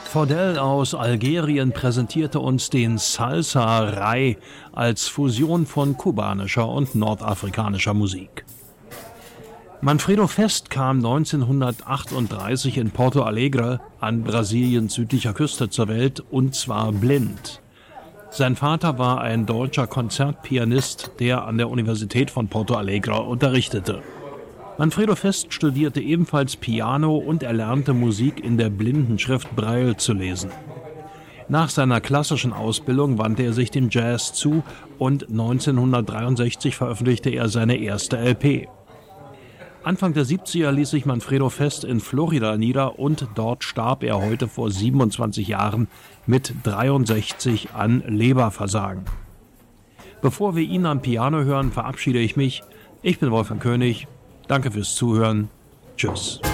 Fordel aus Algerien präsentierte uns den Salsa Ray als Fusion von kubanischer und nordafrikanischer Musik. Manfredo Fest kam 1938 in Porto Alegre an Brasiliens südlicher Küste zur Welt, und zwar blind. Sein Vater war ein deutscher Konzertpianist, der an der Universität von Porto Alegre unterrichtete. Manfredo Fest studierte ebenfalls Piano und erlernte Musik in der Blindenschrift Braille zu lesen. Nach seiner klassischen Ausbildung wandte er sich dem Jazz zu und 1963 veröffentlichte er seine erste LP. Anfang der 70er ließ sich Manfredo Fest in Florida nieder und dort starb er heute vor 27 Jahren mit 63 an Leberversagen. Bevor wir ihn am Piano hören, verabschiede ich mich. Ich bin Wolfgang König. Danke fürs Zuhören. Tschüss.